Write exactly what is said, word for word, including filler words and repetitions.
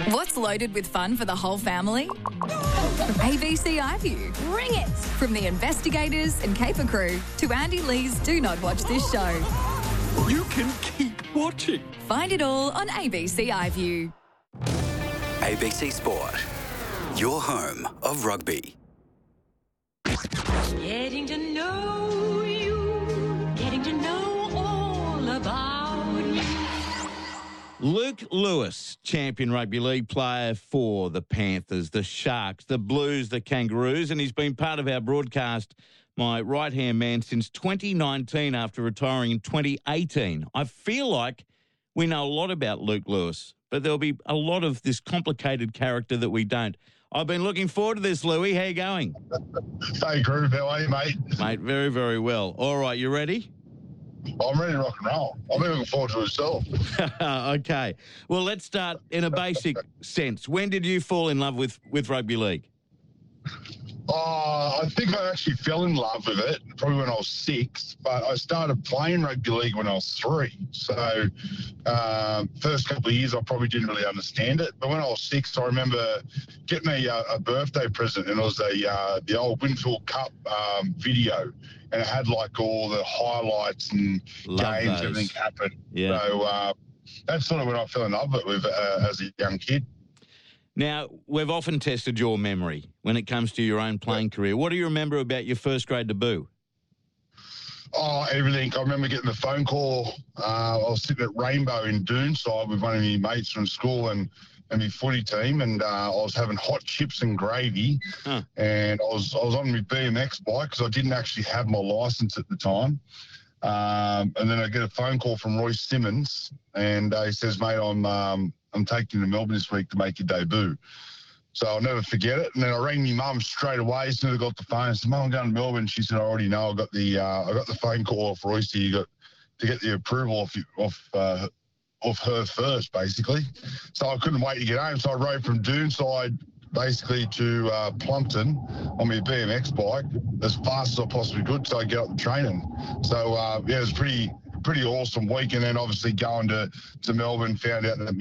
What's loaded with fun for the whole family? A B C iView. Bring it! From the investigators and caper crew to Andy Lee's Do Not Watch This Show. You can keep watching. Find it all on A B C iView. A B C Sport, your home of rugby. Getting to know you, getting to know all about you. Luke Lewis, champion rugby league player for the Panthers, the Sharks, the Blues, the Kangaroos, and he's been part of our broadcast, my right-hand man, since twenty nineteen after retiring in twenty eighteen. I feel like we know a lot about Luke Lewis, but there'll be a lot of this complicated character that we don't. I've been looking forward to this, Louis. How you going? Hey, Groove. How are you, mate? Mate, very, very well. All right, you ready? I'm ready to rock and roll. I'm looking forward to it myself. Okay. Well, let's start in a basic sense. When did you fall in love with, with rugby league? Uh, I think I actually fell in love with it probably when I was six, but I started playing rugby league when I was three. So uh, first couple of years, I probably didn't really understand it. But when I was six, I remember getting a, a birthday present, and it was a uh, the old Winfield Cup um, video, and it had like all the highlights and Love games, those. everything happened. Yeah. So uh, that's sort of when I fell in love with it uh, as a young kid. Now, we've often tested your memory when it comes to your own playing career. What do you remember about your first grade debut? Oh, everything. I remember getting the phone call. Uh, I was sitting at Rainbow in Doonside with one of my mates from school and, and my footy team, and uh, I was having hot chips and gravy, Huh. and I was I was on my B M X bike because I didn't actually have my licence at the time. Um, and then I get a phone call from Royce Simmons, and uh, he says, "Mate, I'm um, I'm taking you to Melbourne this week to make your debut." So I'll never forget it. And then I rang my mum straight away as soon as I got the phone. I said, "Mum, I'm going to Melbourne." She said, "I already know. I got the uh, I got the phone call off Royce. You got to get the approval off you, off uh, off her first, basically." So I couldn't wait to get home. So I rode from Doonside basically to uh, Plumpton on my B M X bike as fast as I possibly could so I get up the training. So uh, yeah, it was pretty pretty awesome week. And then obviously going to to Melbourne, found out that